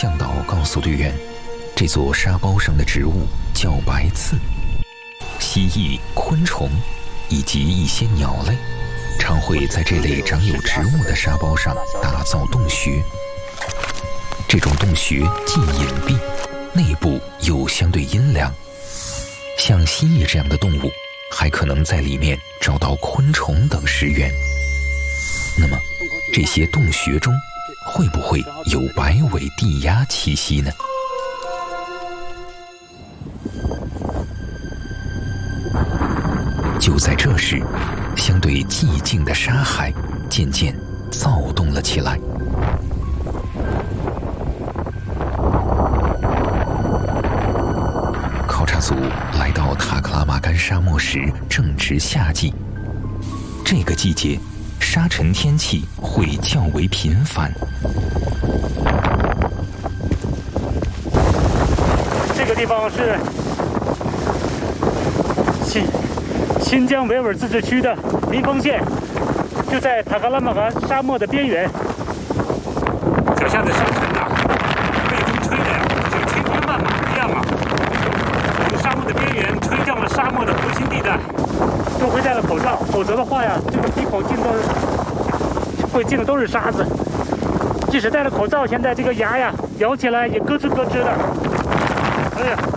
向导告诉队员，这座沙包上的植物叫白刺，蜥蜴、昆虫以及一些鸟类常会在这类长有植物的沙包上打造洞穴。这种洞穴既隐蔽，内部又相对阴凉。像蜥蜴这样的动物还可能在里面找到昆虫等食源。那么这些洞穴中会不会有白尾地鸭栖息呢？就在这时，相对寂静的沙海渐渐躁动了起来。考察组来到塔克拉玛干沙漠时正值夏季，这个季节沙尘天气会较为频繁。 这个地方是新疆维吾尔自治区的民丰县，就在塔克拉玛干沙漠的边缘。脚下的沙尘啊，被风吹的呀，就千军万马一样啊。从沙漠的边缘吹向了沙漠的核心地带。多亏戴了口罩，否则的话呀，这个鼻孔进的都是沙子。即使戴了口罩，现在这个牙呀咬起来也咯吱咯吱的。哎呀！